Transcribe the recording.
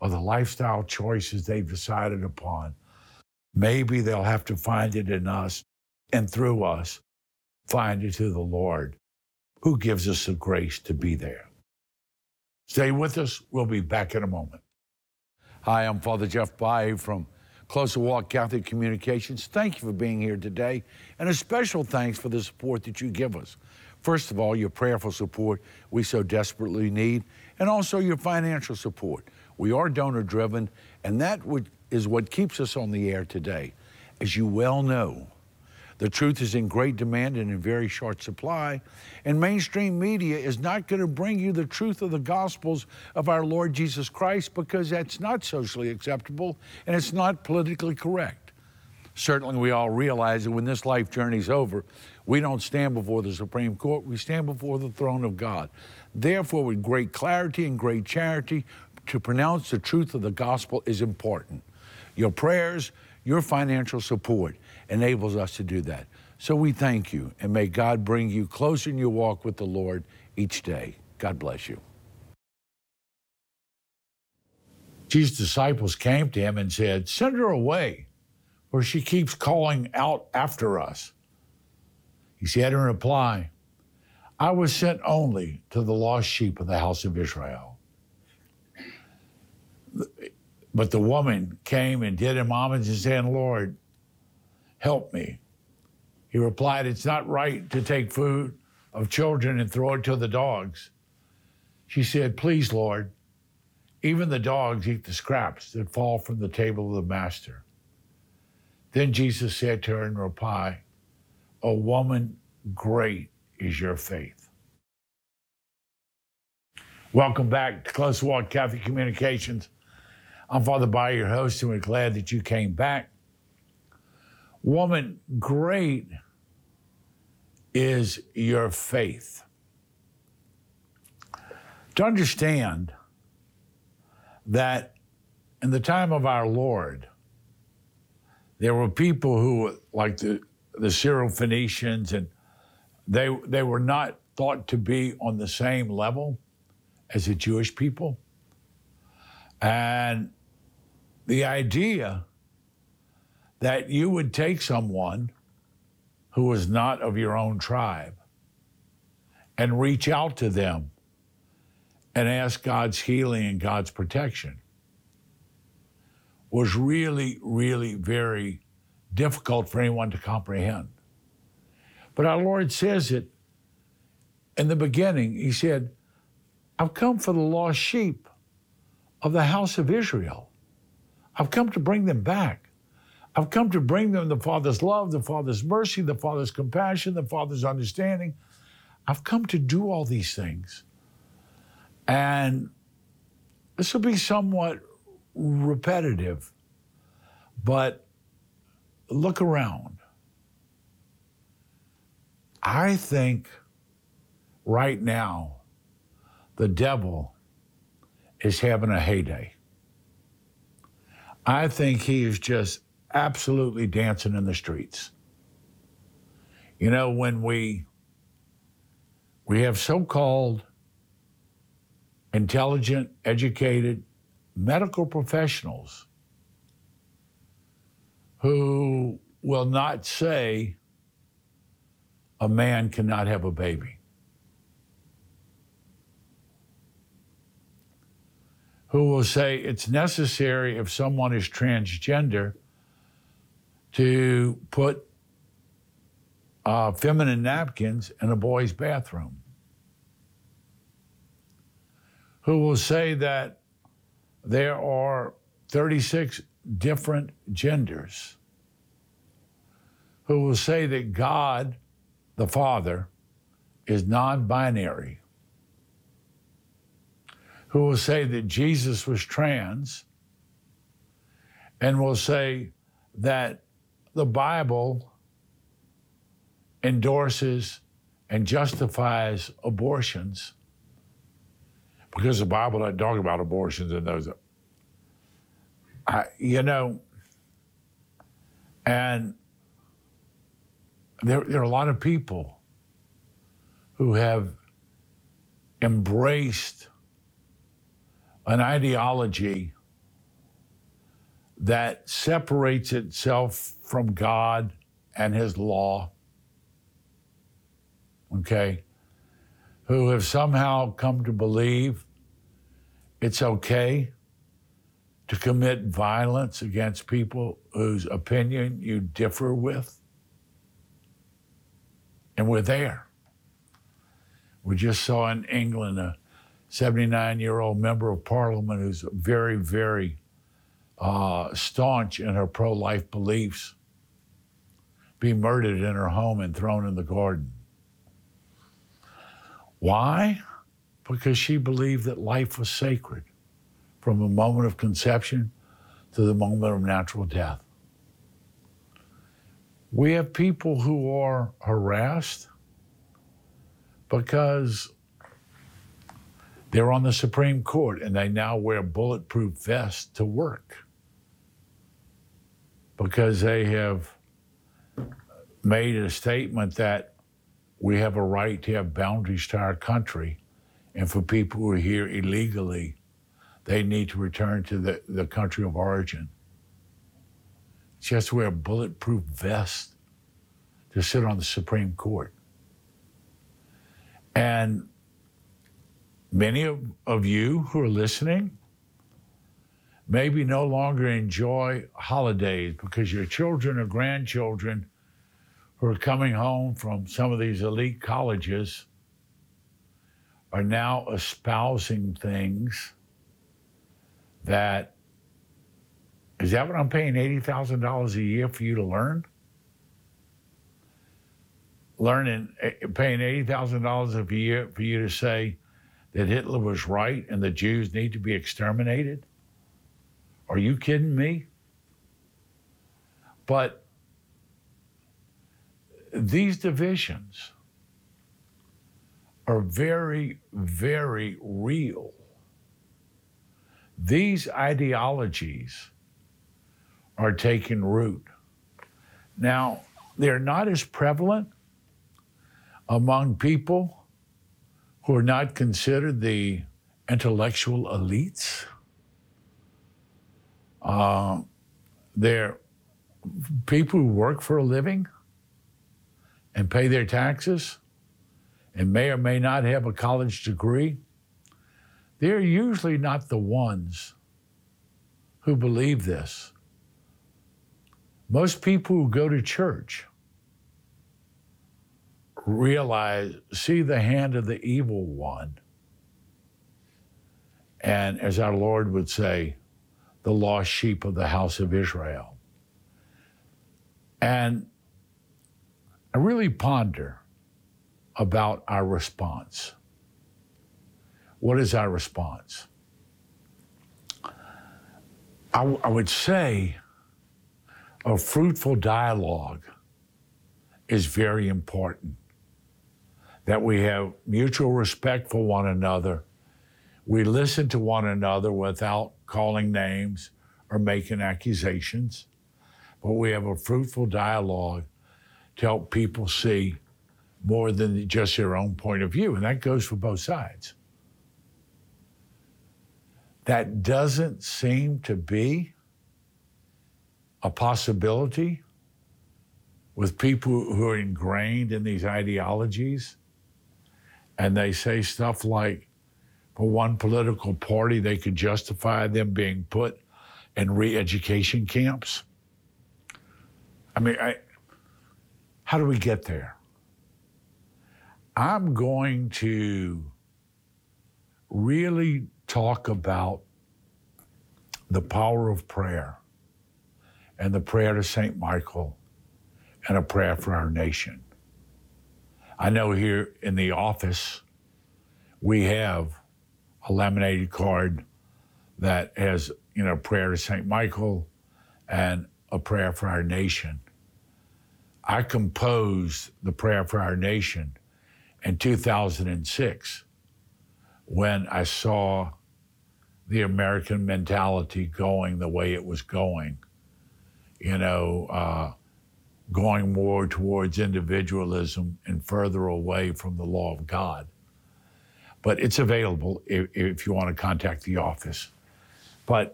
or the lifestyle choices they've decided upon. Maybe they'll have to find it in us and through us, find it to the Lord, who gives us the grace to be there. Stay with us. We'll be back in a moment. Hi, I'm Father Jeff Baye from Closer Walk Catholic Communications. Thank you for being here today, and a special thanks for the support that you give us. First of all, your prayerful support we so desperately need, and also your financial support. We are donor-driven, and that is what keeps us on the air today. As you well know, the truth is in great demand and in very short supply, and mainstream media is not going to bring you the truth of the Gospels of our Lord Jesus Christ, because that's not socially acceptable and it's not politically correct. Certainly, we all realize that when this life journey's over, we don't stand before the Supreme Court, we stand before the throne of God. Therefore, with great clarity and great charity, to pronounce the truth of the gospel is important. Your prayers, your financial support enables us to do that. So we thank you, and may God bring you closer in your walk with the Lord each day. God bless you. Jesus' disciples came to him and said, "Send her away, for she keeps calling out after us." He said in reply, "I was sent only to the lost sheep of the house of Israel." But the woman came and did him homage and said, "Lord, help me." He replied, "It's not right to take food of children and throw it to the dogs." She said, "Please, Lord, even the dogs eat the scraps that fall from the table of the master." Then Jesus said to her in reply, "O woman, great is your faith." Welcome back to Close Walk Catholic Communications. I'm Father Baye, your host, and we're glad that you came back. Woman, great is your faith. To understand that in the time of our Lord, there were people who, like the Syrophoenicians, and they were not thought to be on the same level as the Jewish people. And the idea that you would take someone who was not of your own tribe and reach out to them and ask God's healing and God's protection was really, really very difficult for anyone to comprehend. But our Lord says it in the beginning. He said, "I've come for the lost sheep of the house of Israel. I've come to bring them back. I've come to bring them the Father's love, the Father's mercy, the Father's compassion, the Father's understanding. I've come to do all these things." And this will be somewhat repetitive, but look around. I think right now the devil is having a heyday. I think he is just absolutely dancing in the streets. You know, when we have so-called intelligent, educated medical professionals who will not say a man cannot have a baby, who will say it's necessary if someone is transgender to put feminine napkins in a boy's bathroom, who will say that there are 36 different genders, who will say that God, the Father, is non-binary, who will say that Jesus was trans, and will say that the Bible endorses and justifies abortions because the Bible doesn't talk about abortions in those. And there are a lot of people who have embraced an ideology that separates itself from God and his law, okay, who have somehow come to believe it's okay to commit violence against people whose opinion you differ with. And we're there. We just saw in England a 79-year-old member of parliament who's very, very staunch in her pro-life beliefs be murdered in her home and thrown in the garden. Why? Because she believed that life was sacred from the moment of conception to the moment of natural death. We have people who are harassed because they're on the Supreme Court and they now wear bulletproof vests to work because they have made a statement that we have a right to have boundaries to our country, and for people who are here illegally, they need to return to the country of origin. Just wear a bulletproof vest to sit on the Supreme Court. And many of you who are listening maybe no longer enjoy holidays because your children or grandchildren who are coming home from some of these elite colleges are now espousing things that, is that what I'm paying $80,000 a year for you to learn? Paying $80,000 a year for you to say that Hitler was right and the Jews need to be exterminated? Are you kidding me? But these divisions are very, very real. These ideologies are taking root. Now, they're not as prevalent among people who are not considered the intellectual elites. They're people who work for a living and pay their taxes and may or may not have a college degree. They're usually not the ones who believe this. Most people who go to church see the hand of the evil one. And as our Lord would say, the lost sheep of the house of Israel. And I really ponder about our response. What is our response? I would say a fruitful dialogue is very important. That we have mutual respect for one another. We listen to one another without calling names or making accusations. But we have a fruitful dialogue to help people see more than just their own point of view. And that goes for both sides. That doesn't seem to be a possibility with people who are ingrained in these ideologies. And they say stuff like, for one political party, they could justify them being put in re-education camps. I mean, how do we get there? I'm going to really talk about the power of prayer and the prayer to St. Michael and a prayer for our nation. I know here in the office, we have a laminated card that has, prayer to St. Michael and a prayer for our nation. I composed the prayer for our nation in 2006 when I saw the American mentality going the way it was going, going more towards individualism and further away from the law of God. But it's available if you want to contact the office. But